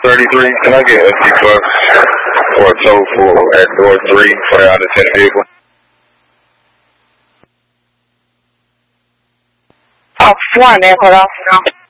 33, can I get a C plus or a tow for at door 3 for the unattended vehicle? Officer 1, airport officer.